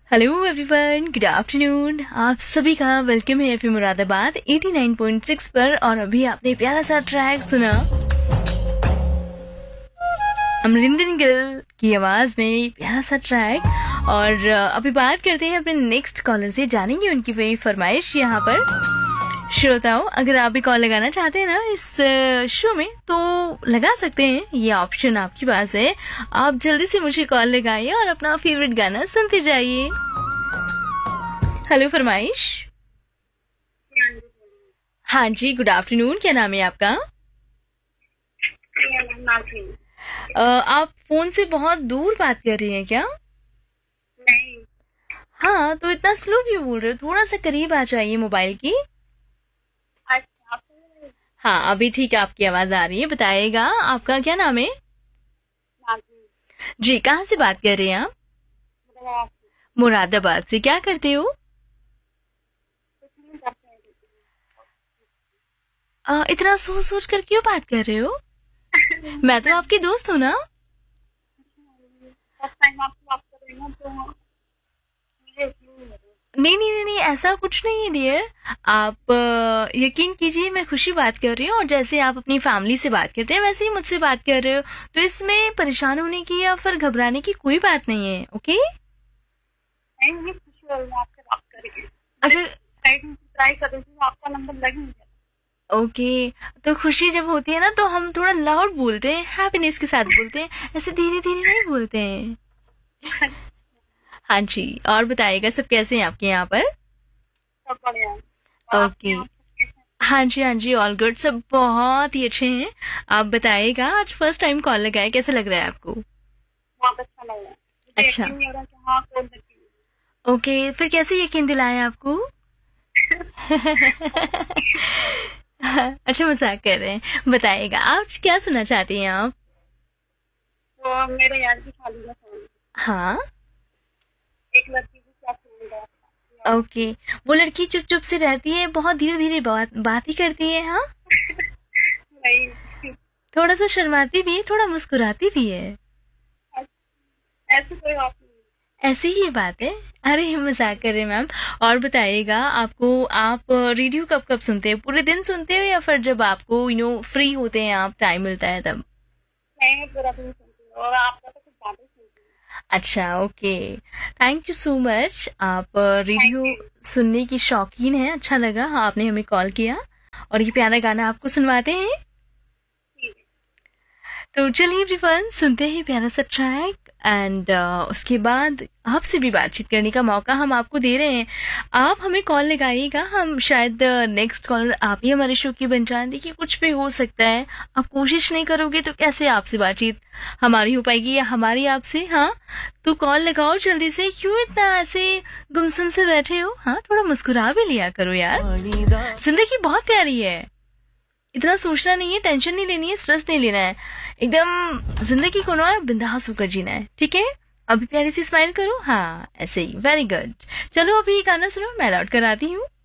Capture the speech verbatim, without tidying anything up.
Hello everyone, good afternoon. आप सभी का वेलकम है FM Moradabad eighty nine point six पर। और अभी आपने प्यारा सा ट्रैक सुना अमरिंदर गिल की आवाज में, प्यारा सा ट्रैक। और अभी बात करते हैं अपने नेक्स्ट कॉलर से, जानेंगे उनकी वही फरमाइश यहाँ पर। श्रोताओं, अगर आप भी कॉल लगाना चाहते हैं ना इस शो में तो लगा सकते हैं, ये ऑप्शन आपके पास है। आप जल्दी से मुझे कॉल लगाइए और अपना फेवरेट गाना सुनते जाइए। हेलो फरमाइश। हाँ जी, गुड आफ्टरनून। क्या नाम है आपका? आ, आप फोन से बहुत दूर बात कर रही हैं क्या? नहीं। हाँ, तो इतना स्लो क्यों बोल रहे हो? थोड़ा सा करीब आ जाइए मोबाइल की। अच्छा, हाँ, अभी ठीक है, आपकी आवाज आ रही है। बताइएगा आपका क्या नाम है? जी, कहाँ से बात कर रहे हैं आप? मुरादाबाद से। क्या करते हो? आ, इतना सोच सोच कर क्यों बात कर रहे हो? मैं तो आपकी दोस्त हूँ ना। नहीं नहीं नहीं नहीं, ऐसा कुछ नहीं है डियर। आप अ, यकीन कीजिए, मैं खुशी बात कर रही हूँ। और जैसे आप अपनी फैमिली से बात करते हैं वैसे ही मुझसे बात कर रहे हो, तो इसमें परेशान होने की या फिर घबराने की कोई बात नहीं है। ओके? अच्छा, ट्राई कर रही थी, आपका नंबर लग नहीं गया। ओके। तो खुशी जब होती है ना तो हम थोड़ा लाउड बोलते हैं, हैप्पीनेस के साथ बोलते हैं, ऐसे धीरे धीरे नहीं बोलते हैं। हाँ जी, और बताइएगा सब कैसे हैं आपके यहाँ पर? सब बढ़िया है। और आपके ओके। यहाँ सब कैसे हैं? हाँ जी हाँ जी, ऑल गुड, सब बहुत ही अच्छे हैं। आप बताइएगा, आज फर्स्ट टाइम कॉल लगाए, कैसा लग रहा है आपको? बहुत अच्छा लग रहा है। मुझे अच्छा। यकीन नहीं हो रहा कि हाँ कॉल लगी है। ओके, फिर कैसे यकीन दिलाया आपको? अच्छा, मजाक कर रहे हैं। बताइएगा आज क्या सुनना चाहती हैं आप? तो मेरे यार की शादी का सवाल है। हाँ। एक लड़की को क्या सुन रहा है? ओके। वो लड़की चुप चुप से रहती है, बहुत धीरे धीरे बात बात ही करती है। हाँ, नहीं, थोड़ा सा शर्माती भी है, थोड़ा मुस्कुराती भी है। ऐसी कोई बात नहीं। ऐसी ही बात है। अरे मजाक कर रहे हैं मैम। और बताइएगा, आपको आप रेडियो कब कब सुनते हैं? पूरे दिन सुनते हो या फिर जब आपको यू नो फ्री होते हैं, आप टाइम मिलता है तब? मैं पूरा दिन सुनती हूँ और आपका तो कुछ ज्यादा ही सुनती हूँ। अच्छा, okay. Thank you so much. आप रेडियो थैंक यू। सुनने की शौकीन हैं, अच्छा लगा आपने हमें कॉल किया। और ये प्यारा गाना आपको सुनवाते हैं। ठीक है। तो चलिए एवरीवन, सुनते हैं प्यारा सा ट्रैक। एंड उसके बाद आपसे भी बातचीत करने का मौका हम आपको दे रहे हैं। आप हमें कॉल लगाइएगा, हम शायद नेक्स्ट कॉलर आप ही हमारे शो की बन जाए। देखिए, कुछ भी हो सकता है। आप कोशिश नहीं करोगे तो कैसे आपसे बातचीत हमारी हो पाएगी या हमारी आपसे? हाँ, तो कॉल लगाओ जल्दी से। क्यों इतना ऐसे गुमसुम से बैठे हो? हाँ, थोड़ा मुस्कुरा भी लिया करो यार, जिंदगी बहुत प्यारी है। इतना सोचना नहीं है, टेंशन नहीं लेनी है, स्ट्रेस नहीं लेना है। एकदम जिंदगी को ना बिंदास होकर जीना है, ठीक है? अभी प्यारी सी स्माइल करो। हाँ, ऐसे ही। Very good. चलो अभी गाना सुनो, मैं लौट कर आती हूँ।